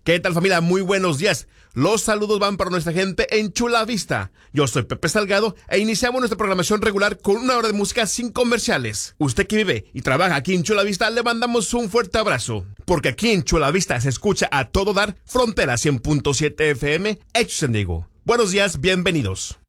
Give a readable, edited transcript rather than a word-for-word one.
¿Qué tal, familia? Muy buenos días. Los saludos van para nuestra gente en Chula Vista. Yo soy Pepe Salgado e iniciamos nuestra programación regular con una hora de música sin comerciales. Usted que vive y trabaja aquí en Chula Vista, le mandamos un fuerte abrazo. Porque aquí en Chula Vista se escucha a todo dar, Frontera 100.7 FM, Hechos en Diego. Buenos días, bienvenidos.